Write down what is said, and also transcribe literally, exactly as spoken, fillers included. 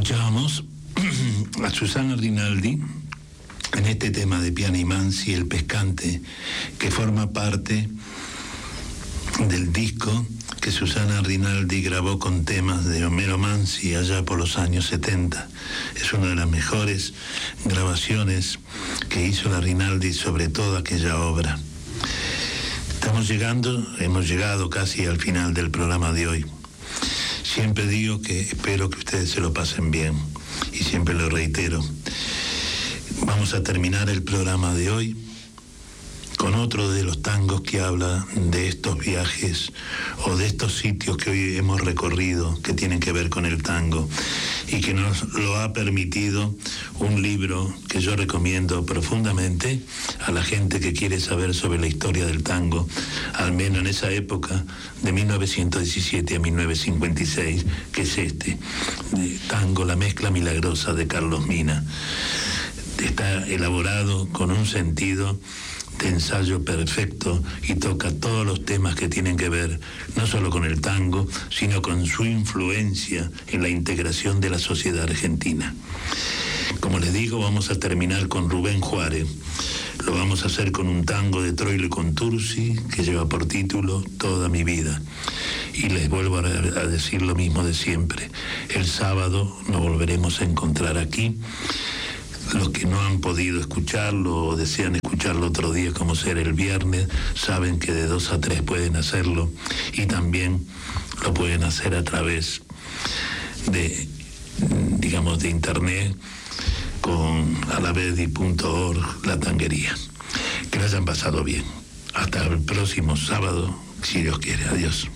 Escuchábamos a Susana Rinaldi en este tema de Piana y Mansi, El Pescante, que forma parte del disco que Susana Rinaldi grabó con temas de Homero Mansi allá por los años setenta. Es una de las mejores grabaciones que hizo la Rinaldi sobre toda aquella obra. Estamos llegando, hemos llegado casi al final del programa de hoy. Siempre digo que espero que ustedes se lo pasen bien y siempre lo reitero. Vamos a terminar el programa de hoy con otro de los tangos que habla de estos viajes o de estos sitios que hoy hemos recorrido que tienen que ver con el tango y que nos lo ha permitido un libro que yo recomiendo profundamente a la gente que quiere saber sobre la historia del tango, al menos en esa época de mil novecientos diecisiete a mil novecientos cincuenta y seis, que es este, de Tango, la mezcla milagrosa de Carlos Mina. Está elaborado con un sentido de ensayo perfecto y toca todos los temas que tienen que ver no solo con el tango, sino con su influencia en la integración de la sociedad argentina. Como les digo, vamos a terminar con Rubén Juárez. Lo vamos a hacer con un tango de Troilo y Contursi que lleva por título Toda mi vida. Y les vuelvo a decir lo mismo de siempre. El sábado nos volveremos a encontrar aquí. Los que no han podido escucharlo o desean escucharlo otro día, como será el viernes, saben que de dos a tres pueden hacerlo y también lo pueden hacer a través de, digamos, de internet con alavedi punto org, La Tanguería. Que lo hayan pasado bien. Hasta el próximo sábado, si Dios quiere. Adiós.